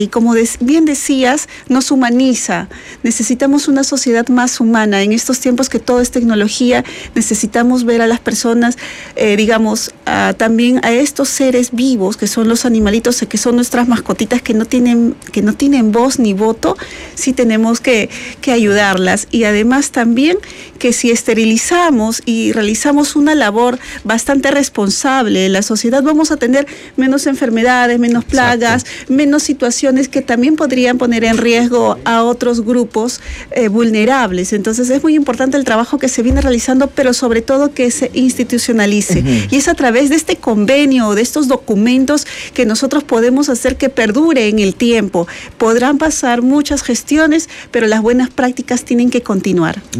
Y como bien decías, nos humaniza. Necesitamos una sociedad más humana. En estos tiempos que todo es tecnología, necesitamos ver a las personas, también a estos seres vivos, que son los animalitos, que son nuestras mascotitas, que no tienen voz ni voto. Sí tenemos que ayudarlas. Y además también que si esterilizamos y realizamos una labor bastante responsable en la sociedad, vamos a tener menos enfermedades, menos plagas, menos situaciones que también podrían poner en riesgo a otros grupos vulnerables. Entonces es muy importante el trabajo que se viene realizando, pero sobre todo que se institucionalice. Y es a través de este convenio, de estos documentos, que nosotros podemos hacer que perdure en el tiempo. Podrán pasar muchas gestiones, pero las buenas prácticas tienen que continuar.